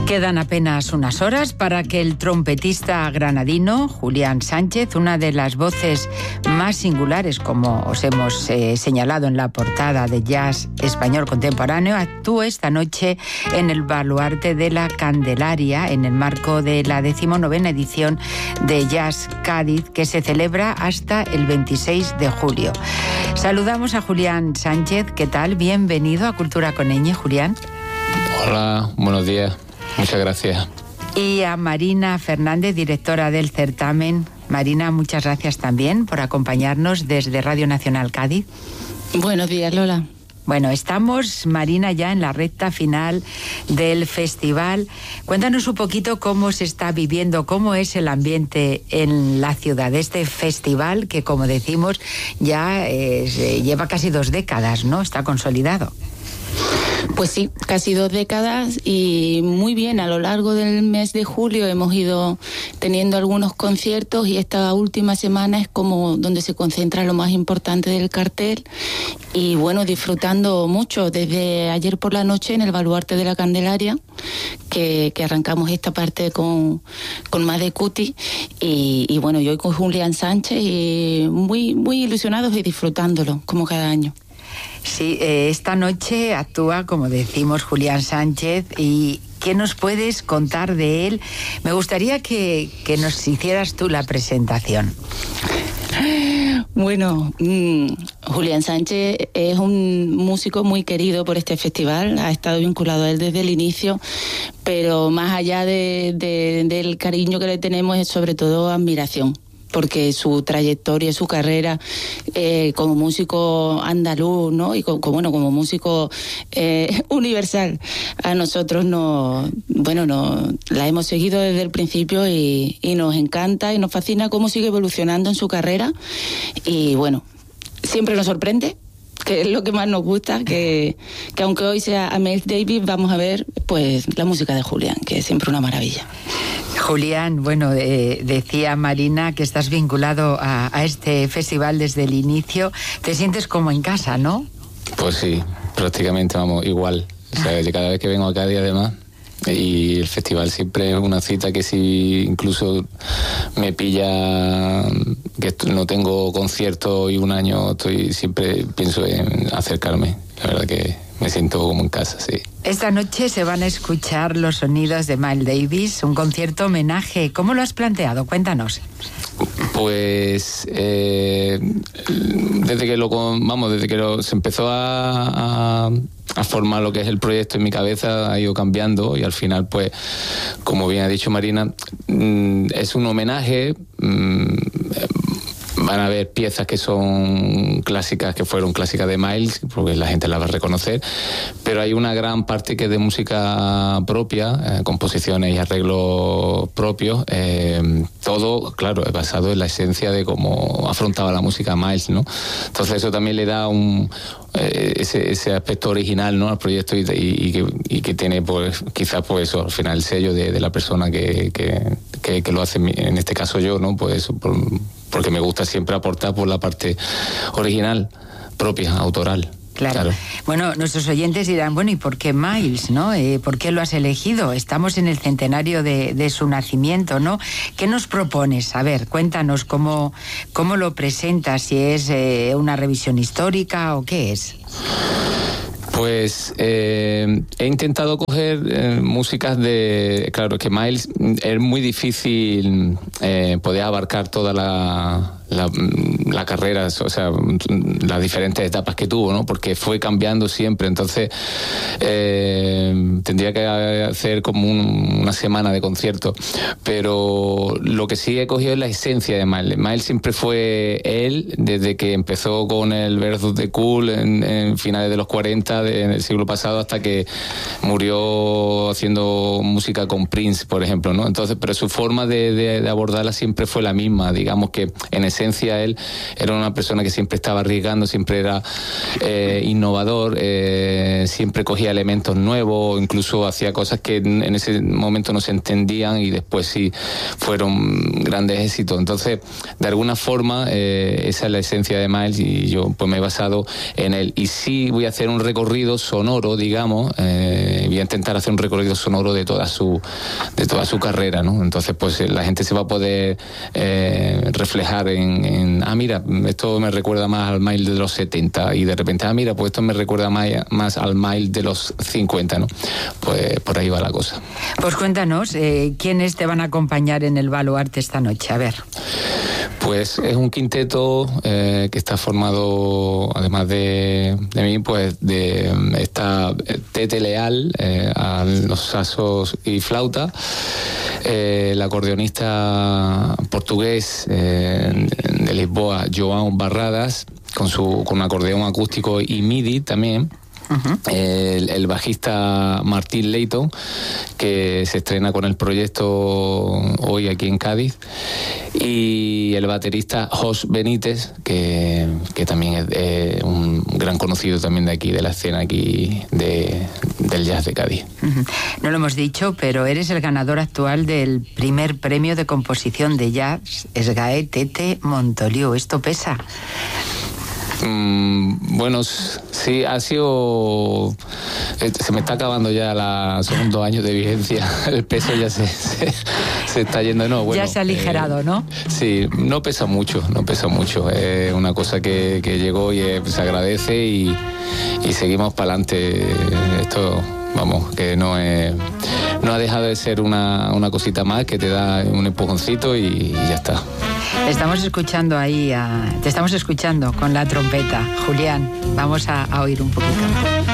Quedan apenas unas horas para que el trompetista granadino Julián Sánchez, una de las voces más singulares, como os hemos señalado en la portada de Jazz Español Contemporáneo, actúe esta noche en el Baluarte de la Candelaria en el marco de la 19ª edición de Jazz Cádiz, que se celebra hasta el 26 de julio. Saludamos a Julián Sánchez. ¿Qué tal? Bienvenido a Cultura con Ñ, Julián. Hola, buenos días. Muchas gracias. Y a Marina Fernández, directora del certamen. Marina, muchas gracias también por acompañarnos desde Radio Nacional Cádiz. Buenos días, Lola. Bueno, estamos, Marina, ya en la recta final del festival. Cuéntanos un poquito cómo se está viviendo, cómo es el ambiente en la ciudad de este festival que, como decimos, ya lleva casi 2 décadas, ¿no? Está consolidado. Pues sí, casi 2 décadas y muy bien. A lo largo del mes de julio hemos ido teniendo algunos conciertos y esta última semana es como donde se concentra lo más importante del cartel y bueno, disfrutando mucho desde ayer por la noche en el Baluarte de la Candelaria que arrancamos esta parte con Made Cuti y bueno, yo hoy con Julián Sánchez y muy ilusionados y disfrutándolo como cada año. Sí, esta noche actúa, como decimos, Julián Sánchez. ¿Y qué nos puedes contar de él? Me gustaría que nos hicieras tú la presentación. Bueno, Julián Sánchez es un músico muy querido por este festival, ha estado vinculado a él desde el inicio, pero más allá del cariño que le tenemos es sobre todo admiración, porque su trayectoria, su carrera como músico andaluz, ¿no? Y como músico universal, a nosotros la hemos seguido desde el principio y nos encanta y nos fascina cómo sigue evolucionando en su carrera y bueno, siempre nos sorprende, que es lo que más nos gusta, que aunque hoy sea Miles Davis, vamos a ver pues la música de Julián, que es siempre una maravilla. Julián, bueno, decía Marina que estás vinculado a este festival desde el inicio. Te sientes como en casa, ¿no? Pues sí, prácticamente, vamos, igual. O sea, cada vez que vengo a Cádiz, además, y el festival siempre es una cita que si incluso me pilla que no tengo concierto y un año siempre pienso en acercarme. La verdad que me siento como en casa, sí. Esta noche se van a escuchar los sonidos de Miles Davis, un concierto homenaje. ¿Cómo lo has planteado? Cuéntanos. Pues desde que se empezó a formar lo que es el proyecto en mi cabeza, ha ido cambiando y al final, pues, como bien ha dicho Marina, es un homenaje. Van a haber piezas que son clásicas, que fueron clásicas de Miles, porque la gente las va a reconocer, pero hay una gran parte que es de música propia, composiciones y arreglos propios, todo, claro, es basado en la esencia de cómo afrontaba la música Miles, ¿no? Entonces eso también le da ese aspecto original, ¿no?, al proyecto y que tiene, pues, quizás, pues eso, al final el sello de la persona que lo hace, en este caso yo, ¿no? Pues eso, porque me gusta siempre aportar por la parte original, propia, autoral. Claro. Bueno, nuestros oyentes dirán, bueno, ¿y por qué Miles, no? ¿Por qué lo has elegido? Estamos en el centenario de su nacimiento, ¿no? ¿Qué nos propones? A ver, cuéntanos cómo lo presentas, si es una revisión histórica o qué es. Pues he intentado coger músicas claro, que Miles es muy difícil poder abarcar toda la carrera, o sea, las diferentes etapas que tuvo, ¿no? Porque fue cambiando siempre, entonces tendría que hacer como una semana de concierto, pero lo que sí he cogido es la esencia de Miles. Miles siempre fue él, desde que empezó con el Birth of the Cool en finales de los 40 del siglo pasado hasta que murió haciendo música con Prince, por ejemplo, ¿no? Entonces, pero su forma de abordarla siempre fue la misma. Digamos que en esencia él era una persona que siempre estaba arriesgando, siempre era innovador, siempre cogía elementos nuevos, incluso hacía cosas que en ese momento no se entendían y después sí fueron grandes éxitos. Entonces, de alguna forma, esa es la esencia de Miles y yo pues me he basado en él. Y sí voy a hacer un recorrido sonoro, digamos, voy a intentar hacer un recorrido sonoro de toda su carrera, ¿no? Entonces, pues la gente se va a poder reflejar en mira, esto me recuerda más al Miles de los 70, y de repente, mira, pues esto me recuerda más al Miles de los 50, ¿no? Pues por ahí va la cosa. Pues cuéntanos, ¿quiénes te van a acompañar en el Baluarte esta noche? A ver. Pues es un quinteto que está formado, además de mí, pues está Tete Leal a los saxos y flauta, el acordeonista portugués de Lisboa, João Barradas, con acordeón acústico y MIDI también. Uh-huh. El bajista Martín Leighton, que se estrena con el proyecto hoy aquí en Cádiz, y el baterista Jos Benítez, que también es un gran conocido también de aquí, de la escena aquí del jazz de Cádiz. Uh-huh. No lo hemos dicho, pero eres el ganador actual del primer premio de composición de jazz SGAE Tete Montoliu. ¿Esto pesa? Bueno, sí, ha sido... Se me está acabando ya son 2 años de vigencia. El peso ya se está yendo. No, bueno, ya se ha aligerado, ¿no? Sí, no pesa mucho. Es una cosa que llegó y se agradece y seguimos para adelante. Esto, vamos, que no ha dejado de ser una cosita más que te da un empujoncito y ya está. Te estamos escuchando con la trompeta. Julián, vamos a oír un poquito.